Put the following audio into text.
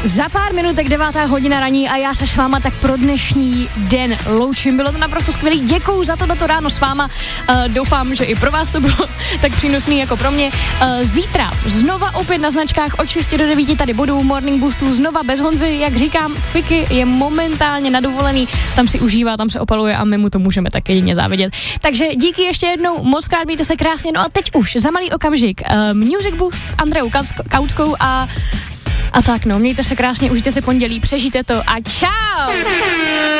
Za pár minutek 9:00 raní a já se s váma tak pro dnešní den loučím. Bylo to naprosto skvělý. Děkuju za to ráno s váma. Doufám, že i pro vás to bylo tak přínosný jako pro mě. Zítra znova opět na značkách od 6 do 9 tady budu Morning Boostu znova bez Honzy. Jak říkám, Fiky je momentálně na dovolený. Tam si užívá, tam se opaluje a my mu to můžeme tak jedině závidět. Takže díky ještě jednou, moc krát, mějte se krásně. No a teď už za malý okamžik Music Boost s Andreou Kautskou a tak no, mějte se krásně, užijte si pondělí, přežijte to a čau!